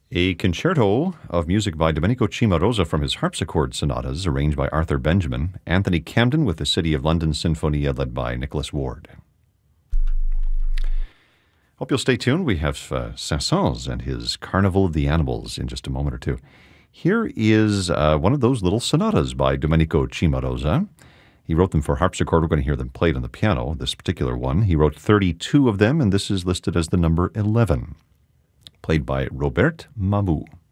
A concerto of music by Domenico Cimarosa from his harpsichord sonatas, arranged by Arthur Benjamin. Anthony Camden with the City of London Sinfonia, led by Nicholas Ward. Hope you'll stay tuned. We have Saint-Saëns and his Carnival of the Animals in just a moment or two. Here is one of those little sonatas by Domenico Cimarosa. He wrote them for harpsichord. We're going to hear them played on the piano, this particular one. He wrote 32 of them, and this is listed as the number 11, played by Robert Mamou.